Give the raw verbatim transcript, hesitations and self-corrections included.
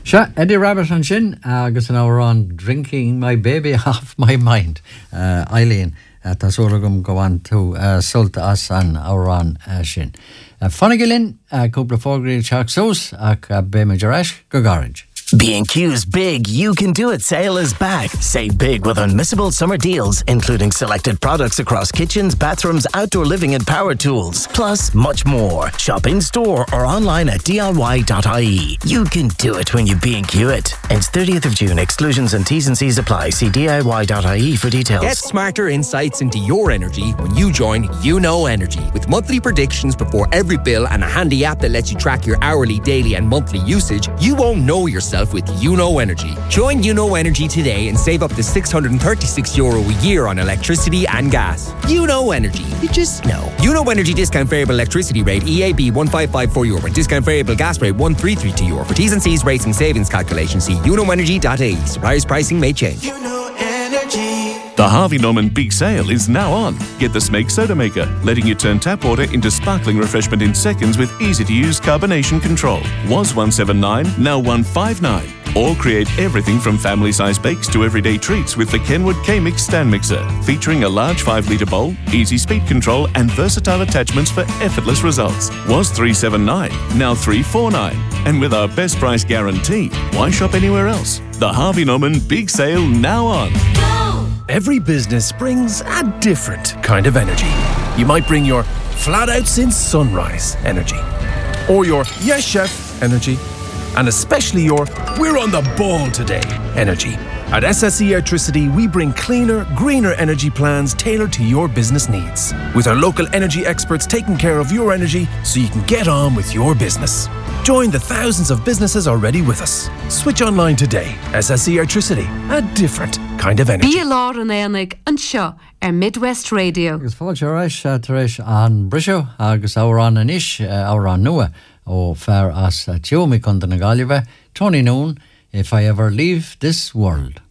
Sure, Eddie Rabbit and Shin, agus an hour on Drinking My Baby Off My Mind. Uh, Eileen, Tassuragum go on to Sulta as an hour on Shin. Funigilin, Couple of Fogri Shark Sauce, Ak Bemajarash, Gagarage. B and Q's Big You Can Do It sale is back. Save big with unmissable summer deals, including selected products across kitchens, bathrooms, outdoor living and power tools. Plus, much more. Shop in store or online at D I Y dot I E. You can do it when you B and Q it. Ends thirtieth of June. Exclusions and T's and C's apply. See D I Y dot I E for details. Get smarter insights into your energy when you join You Know Energy. With monthly predictions before every bill and a handy app that lets you track your hourly, daily and monthly usage, you won't know yourself with You Know Energy. Join You Know Energy today and save up to six hundred thirty-six euro a year on electricity and gas. You Know Energy. You just know. You Know Energy discount variable electricity rate E A B one five five four euro and discount variable gas rate one three three two euro. For T's and C's rates and savings calculation, see you know energy dot I E. Suppliers pricing may change. You Know Energy. The Harvey Norman Big Sale is now on. Get the Smeg Soda Maker, letting you turn tap water into sparkling refreshment in seconds with easy-to-use carbonation control. Was one seventy-nine, now one fifty-nine. Or create everything from family-sized bakes to everyday treats with the Kenwood K-Mix stand mixer, featuring a large five litre bowl, easy speed control and versatile attachments for effortless results. Was three seventy-nine, now three forty-nine. And with our best price guarantee, why shop anywhere else? The Harvey Norman Big Sale now on. Every business brings a different kind of energy. You might bring your flat out since sunrise energy, or your yes chef energy, and especially your we're on the ball today energy. At S S E Electricity, we bring cleaner, greener energy plans tailored to your business needs, with our local energy experts taking care of your energy so you can get on with your business. Join the thousands of businesses already with us. Switch online today. S S E Electricity, a different kind of energy. Bí lár an éanaig an seo ar Midwest Radio. Agus fáilte reis taréis an brisio agus áran an ish áran nua ó fear as Tiomi chun na Gaillimhe, Tony Noon, If I Ever Leave This World.